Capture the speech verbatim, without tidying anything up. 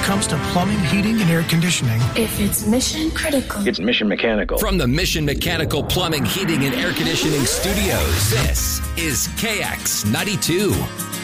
comes to plumbing, heating, and air conditioning, if it's mission critical, it's Mission Mechanical. From the Mission Mechanical Plumbing, Heating, and Air Conditioning Studios, this is K X ninety-two.